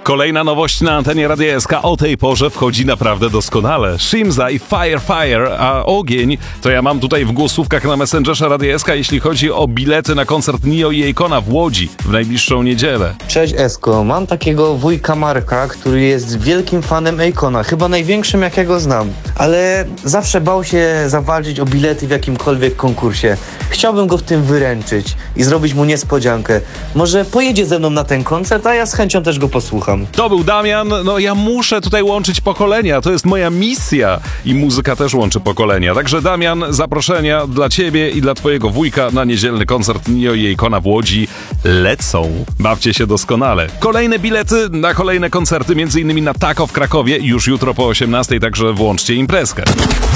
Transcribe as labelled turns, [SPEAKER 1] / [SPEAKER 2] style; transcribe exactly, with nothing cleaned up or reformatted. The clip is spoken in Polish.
[SPEAKER 1] Kolejna nowość na antenie Radia S K o tej porze wchodzi naprawdę doskonale. Shimza i Fire Fire, a ogień to ja mam tutaj w głosówkach na Messengerze Radia S K, jeśli chodzi o bilety na koncert Nio i Akona w Łodzi w najbliższą niedzielę.
[SPEAKER 2] Cześć Esko, mam takiego wujka Marka, który jest wielkim fanem Akona, chyba największym jakiego znam, ale zawsze bał się zawalczyć o bilety w jakimkolwiek konkursie. Chciałbym go w tym wyręczyć i zrobić mu niespodziankę. Może pojedzie ze mną na ten koncert, a ja z chęcią też go posłucham.
[SPEAKER 1] To był Damian. No ja muszę tutaj łączyć pokolenia, to jest moja misja i muzyka też łączy pokolenia. Także Damian, zaproszenia dla ciebie i dla twojego wujka na niedzielny koncert Nio i Akona w Łodzi lecą. Bawcie się doskonale. Kolejne bilety na kolejne koncerty, między innymi na Taco w Krakowie już jutro po osiemnastej, także włączcie imprezkę.